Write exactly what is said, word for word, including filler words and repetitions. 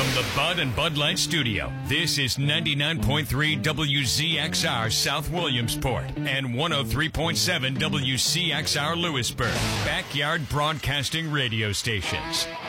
From the Bud and Bud Light Studio, this is ninety-nine point three W Z X R South Williamsport and one oh three point seven W C X R Lewisburg, backyard broadcasting radio stations.